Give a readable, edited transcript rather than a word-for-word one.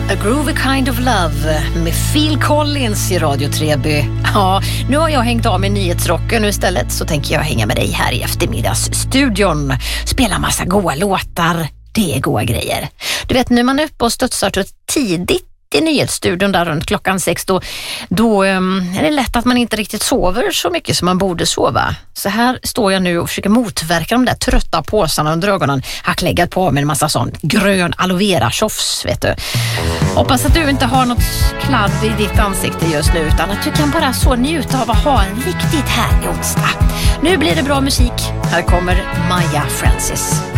A Groovy Kind of Love med Phil Collins i Radio Treby. Ja, nu har jag hängt av med nyhetsrocken och istället så tänker jag hänga med dig här i eftermiddagsstudion. Spela massa goa låtar, det är goa grejer. Du vet, när man är uppe och studsar så tidigt i nyhetsstudion där runt klockan 6 då är det lätt att man inte riktigt sover så mycket som man borde sova. Så här står jag nu och försöker motverka de där trötta påsarna under ögonen. Har läggat på med en massa sån grön aloe vera tjofs, vet du. Hoppas att du inte har något kladd i ditt ansikte just nu utan att du kan bara så njuta av att ha en riktigt härlig onsdag. Nu blir det bra musik. Här kommer Maya Francis.